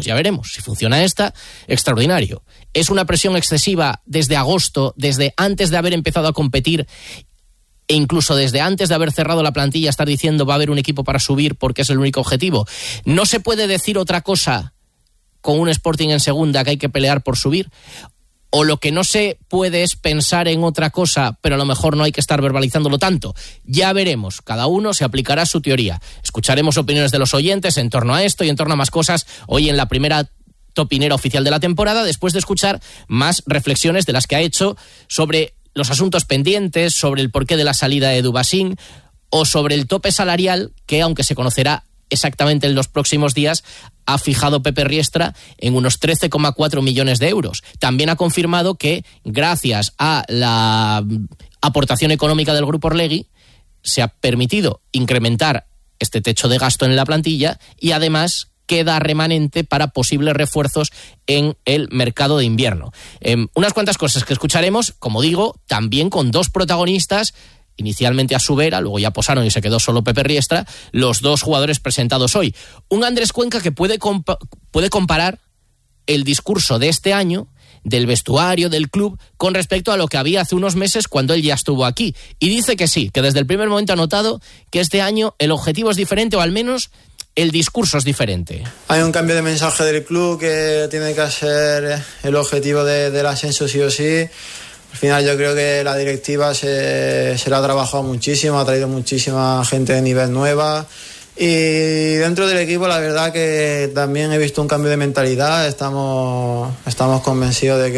Pues ya veremos. Si funciona esta, extraordinario. ¿Es una presión excesiva desde agosto, desde antes de haber empezado a competir e incluso desde antes de haber cerrado la plantilla, estar diciendo va a haber un equipo para subir porque es el único objetivo? ¿No se puede decir otra cosa con un Sporting en segunda, que hay que pelear por subir? ¿O lo que no se puede es pensar en otra cosa, pero a lo mejor no hay que estar verbalizándolo tanto? Ya veremos, cada uno se aplicará su teoría. Escucharemos opiniones de los oyentes en torno a esto y en torno a más cosas hoy en la primera topinera oficial de la temporada, después de escuchar más reflexiones de las que ha hecho sobre los asuntos pendientes, sobre el porqué de la salida de Edu Basín o sobre el tope salarial que, aunque se conocerá exactamente en los próximos días, ha fijado Pepe Riestra en unos 13,4 millones de euros. También ha confirmado que, gracias a la aportación económica del Grupo Orlegui, se ha permitido incrementar este techo de gasto en la plantilla y además queda remanente para posibles refuerzos en el mercado de invierno. Unas cuantas cosas que escucharemos, como digo, también con dos protagonistas. Inicialmente a su vera, luego ya posaron y se quedó solo Pepe Riestra, los dos jugadores presentados hoy. Un Andrés Cuenca que puede comparar el discurso de este año, del vestuario, del club, con respecto a lo que había hace unos meses cuando él ya estuvo aquí. Y dice que sí, que desde el primer momento ha notado que este año el objetivo es diferente, o al menos el discurso es diferente. Hay un cambio de mensaje del club que tiene que ser el objetivo del ascenso sí o sí. Al final yo creo que la directiva se la ha trabajado muchísimo, ha traído muchísima gente de nivel nueva y dentro del equipo la verdad que también he visto un cambio de mentalidad. Estamos convencidos de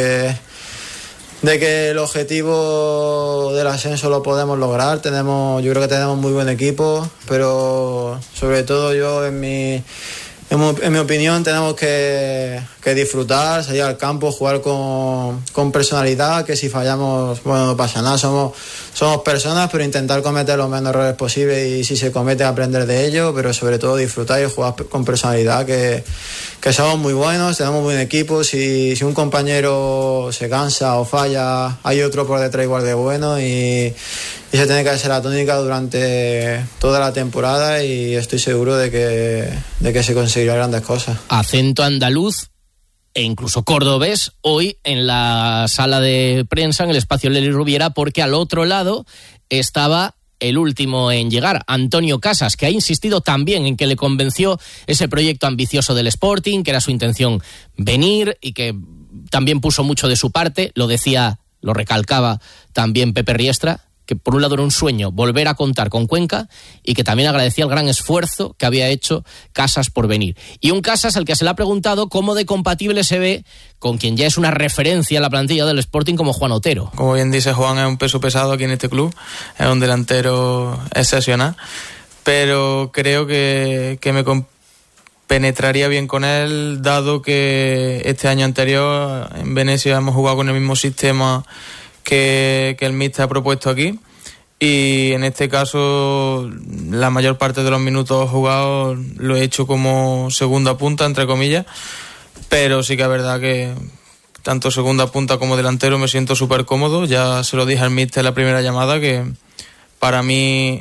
que el objetivo del ascenso lo podemos lograr. Yo creo que tenemos muy buen equipo, pero sobre todo yo en mi opinión tenemos que disfrutar, salir al campo, jugar con personalidad, que si fallamos, bueno, no pasa nada, somos personas, pero intentar cometer los menos errores posibles y si se comete aprender de ello, pero sobre todo disfrutar y jugar con personalidad, que somos muy buenos, tenemos buen equipo. Si un compañero se cansa o falla, hay otro por detrás igual de bueno y esa tiene que ser la tónica durante toda la temporada y estoy seguro de que se conseguirán grandes cosas. Acento andaluz e incluso cordobés hoy en la sala de prensa, en el espacio Lely Rubiera, porque al otro lado estaba el último en llegar, Antonio Casas, que ha insistido también en que le convenció ese proyecto ambicioso del Sporting, que era su intención venir y que también puso mucho de su parte. Lo decía, lo recalcaba también Pepe Riestra, que por un lado era un sueño volver a contar con Cuenca y que también agradecía el gran esfuerzo que había hecho Casas por venir. Y un Casas al que se le ha preguntado cómo de compatible se ve con quien ya es una referencia en la plantilla del Sporting como Juan Otero. Como bien dice Juan, es un peso pesado aquí en este club, es un delantero excepcional, pero creo que me penetraría bien con él, dado que este año anterior en Venecia hemos jugado con el mismo sistema que el míster ha propuesto aquí y en este caso la mayor parte de los minutos jugados lo he hecho como segunda punta, entre comillas, pero sí que es verdad que tanto segunda punta como delantero me siento súper cómodo. Ya se lo dije al míster en la primera llamada que para mí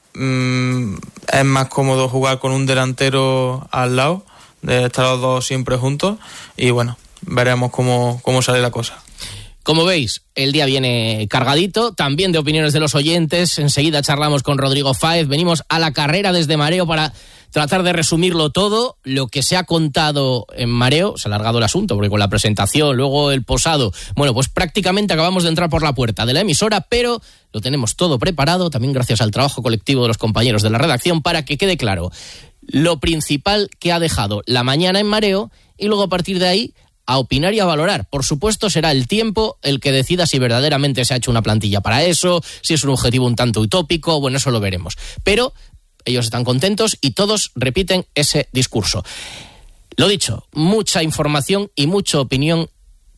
es más cómodo jugar con un delantero al lado, de estar los dos siempre juntos y bueno, veremos cómo sale la cosa. Como veis, el día viene cargadito, también de opiniones de los oyentes. Enseguida charlamos con Rodrigo Fáez. Venimos a la carrera desde Mareo para tratar de resumirlo todo. Lo que se ha contado en Mareo, se ha alargado el asunto, porque con la presentación, luego el posado, bueno, pues prácticamente acabamos de entrar por la puerta de la emisora, pero lo tenemos todo preparado, también gracias al trabajo colectivo de los compañeros de la redacción, para que quede claro lo principal que ha dejado la mañana en Mareo y luego a partir de ahí a opinar y a valorar. Por supuesto, será el tiempo el que decida si verdaderamente se ha hecho una plantilla para eso, si es un objetivo un tanto utópico, bueno, eso lo veremos. Pero ellos están contentos y todos repiten ese discurso. Lo dicho, mucha información y mucha opinión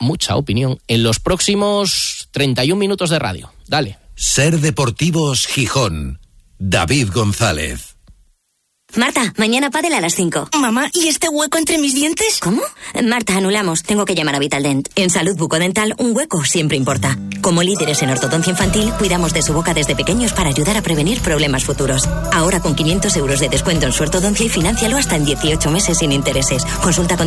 en los próximos 31 minutos de radio. Dale. Ser Deportivos Gijón. David González. Marta, mañana pádel a las 5. Mamá, ¿y este hueco entre mis dientes? ¿Cómo? Marta, anulamos. Tengo que llamar a Vitaldent. En salud bucodental, un hueco siempre importa. Como líderes en ortodoncia infantil, cuidamos de su boca desde pequeños para ayudar a prevenir problemas futuros. Ahora con 500 euros de descuento en su ortodoncia y fináncialo hasta en 18 meses sin intereses. Consulta con